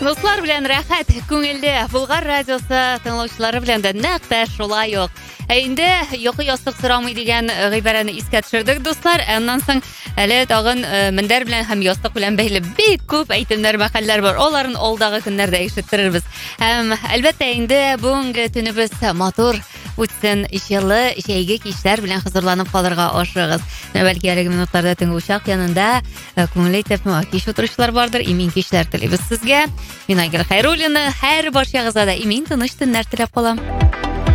Дуслар белән рәхәт, күңелле Булгар радиосы тыңлаучылары белән дә нәкъ шулай ук. Инде йокы ястык сорамый дигән гыйбарәне искә төшердек, дуслар. Аннан соң әле тагын мендәр белән һәм ястык белән бәйле бик күп әйтемнәр, мәкальләр бар. Аларын алдагы көннәрдә ишеттерербез. Һәм әлбәттә инде бүгенге төнебез матур үтсен, җылы җәйге кичләр белән хозурланып калырга ашыгыз. Бәлки әлеге минутларда төнге учак янында күңелле итеп кич утырышлар бардыр. Имин кичләр телибез сезгә. Мин Айгөл Хәйруллина, һәр барчагызга да имин тыныч төннәр теләп калам.